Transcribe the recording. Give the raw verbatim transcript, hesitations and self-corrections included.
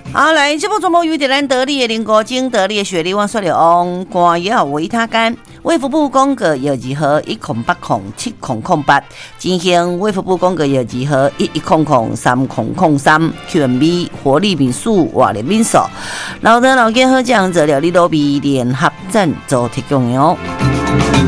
好，来，这部全部由咱得力的林国精、得力的雪莉王说了哦，官药维他干。卫福部公告药剂号一零八零七零零八，进行卫福部公告药剂号一一零零三零零三 Q M B 活力敏素瓦联敏素，老的老健好酱材料你都比联合赞助提供的哦。